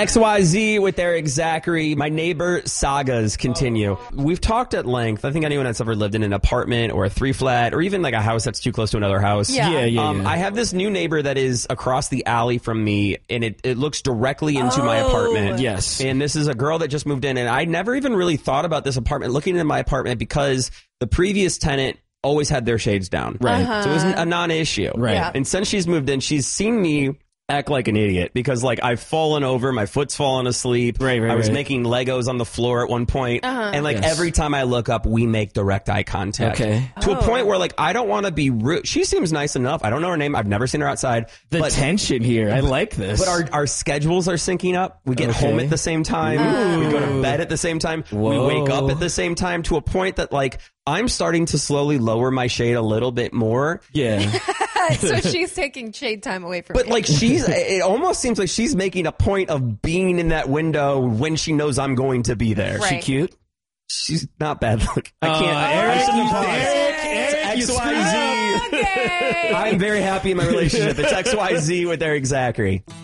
XYZ with Eric Zachary. My neighbor sagas continue. We've talked at length. I think anyone that's ever lived in an apartment or a 3-flat or even like a house that's too close to another house. Yeah. I have this new neighbor that is across the alley from me, and it looks directly into my apartment. Yes. And this is a girl that just moved in, and I never even really thought about this apartment, looking into my apartment, because the previous tenant always had their shades down. Right. So it was a non-issue. Right. Yeah. And since she's moved in, she's seen me act like an idiot because, like, I've fallen over, my foot's fallen asleep. I was making Legos on the floor at one point, and like every time I look up, we make direct eye contact. To a point where, like, I don't want to be rude. She seems nice enough. I don't know her name. I've never seen her outside. The tension here. I like this. But our schedules are syncing up. We get home at the same time. We go to bed at the same time. Whoa. We wake up at the same time, to a point that, like, I'm starting to slowly lower my shade a little bit more. Yeah. So she's taking shade time away from But you. like it almost seems like she's making a point of being in that window when she knows I'm going to be there. Right. She cute? She's not bad looking. I can't. Eric, you XYZ. Okay. I'm very happy in my relationship. It's XYZ with Eric Zachary.